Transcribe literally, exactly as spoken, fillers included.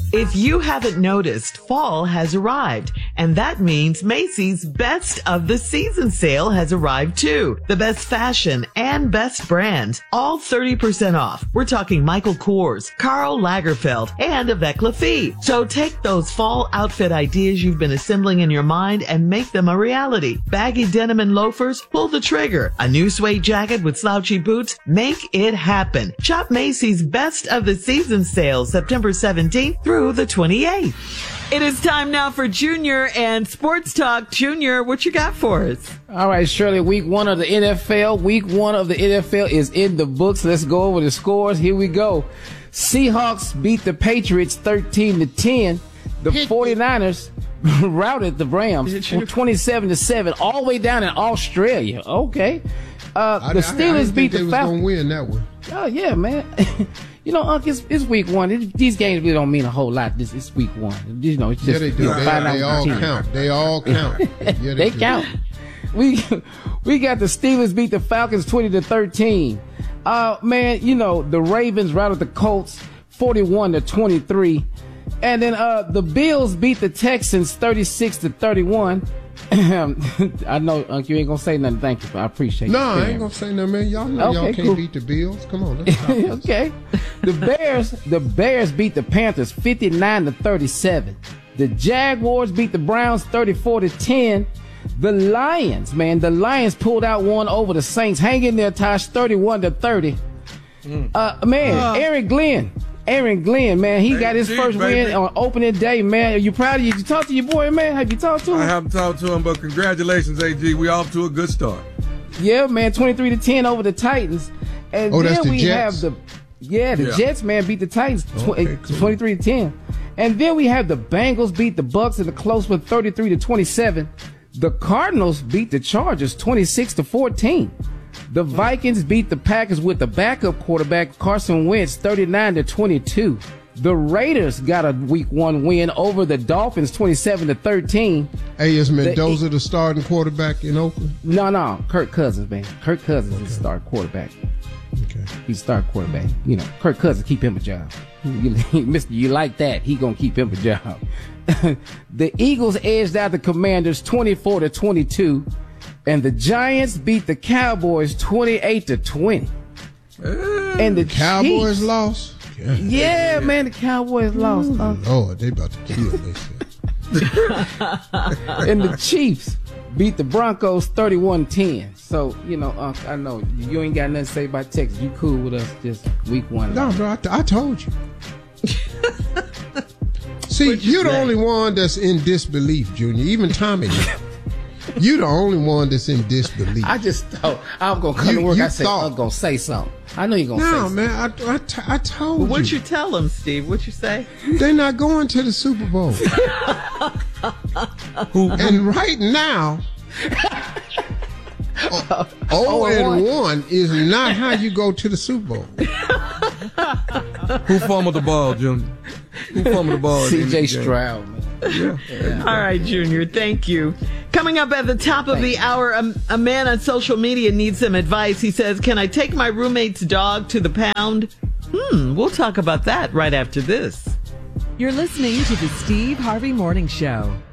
If you haven't noticed, fall has arrived, and that means Macy's Best of the Season sale has arrived too. The best fashion and best brands, all thirty percent off. We're talking Michael Kors, Karl Lagerfeld, and Avec La Fille. So take those fall outfit ideas you've been assembling in your mind and make them a reality. Baggy denim and loafers, pull the trigger. A new suede jacket with slouchy boots, make it happen. Shop Macy's Best of the Season sale September seventeenth through the twenty-eighth. It is time now for Junior and Sports Talk. Junior, what you got for us? All right, Shirley, week one of the N F L. Week one of the N F L is in the books. Let's go over the scores. Here we go. Seahawks beat the Patriots thirteen to ten. The 49ers routed the Rams twenty-seven to seven, all the way down in Australia. Okay. Uh, the Steelers I, I beat the Falcons. Going to win that one. Oh, yeah, man. You know, Unc, it's, it's week one. It, these games really don't mean a whole lot. This it's week one. You know, it's just yeah, they do. You know, They, find they out all the team. count. They all count. Yeah, they they do. count. We we got the Steelers beat the Falcons twenty to thirteen. Uh, man, you know the Ravens routed the Colts forty-one to twenty-three, and then uh the Bills beat the Texans thirty-six to thirty-one. I know, Unc, you ain't gonna say nothing. Thank you. I appreciate it. No, I ain't gonna say nothing, man. Y'all know Okay, y'all can't cool. beat the Bills. Come on. Let's talk this. Okay. The Bears, the Bears beat the Panthers fifty-nine to thirty-seven. The Jaguars beat the Browns thirty-four to ten. The Lions, man, the Lions pulled out one over the Saints. Hang in there, Tosh, thirty-one to thirty. Mm. Uh, man, uh, Aaron Glenn. Aaron Glenn, man, he got his G, first baby. win on opening day, man. Are you proud of you? Did you talk to your boy, man? Have you talked to him? I haven't talked to him, but congratulations, A G. We off to a good start. Yeah, man, twenty-three to ten over the Titans. And oh, then that's the we Jets? have the yeah, the Yeah. Jets, man, beat the Titans tw- Okay, cool. twenty-three to ten. And then we have the Bengals beat the Bucks in a close one, thirty-three to twenty-seven. The Cardinals beat the Chargers twenty-six to fourteen. The Vikings beat the Packers with the backup quarterback Carson Wentz thirty-nine to twenty-two. The Raiders got a week one win over the Dolphins twenty-seven to thirteen. Hey, is Mendoza the, the starting quarterback in Oakland? No, no, Kirk Cousins, man. Kirk Cousins okay. is the starting quarterback. Okay. He's starting quarterback. You know, Kirk Cousins keep him a job. You, Mister You like that? He gonna keep him a job. The Eagles edged out the Commanders twenty-four to twenty-two, and the Giants beat the Cowboys twenty-eight to twenty. Uh, and the Cowboys Chiefs, lost. Yeah, yeah, man, the Cowboys lost. Huh? Lord, they about to kill this. And the Chiefs beat the Broncos thirty-one ten. So, you know, uh, I know you ain't got nothing to say about Texas. You cool with us just week one. No, bro, I, t- I told you. See, What'd you you're the say? only one that's in disbelief, Junior. Even Tommy. You the only one that's in disbelief. I just thought I was gonna come You- to work. you I said thought. I'm gonna say something. I know you're gonna say No, something. man, I, I, t- I told Well, what'd you. you tell him, Steve? What'd you say? They're not going to the Super Bowl. And right now, oh, oh and one is not how you go to the Super Bowl. Who fumbled the ball, Junior? Who fumbled the ball? C J Stroud, man. Yeah. Yeah. All right, Junior, thank you. Coming up at the top of the hour, a, a man on social media needs some advice. He says, can I take my roommate's dog to the pound? Hmm, we'll talk about that right after this. You're listening to the Steve Harvey Morning Show.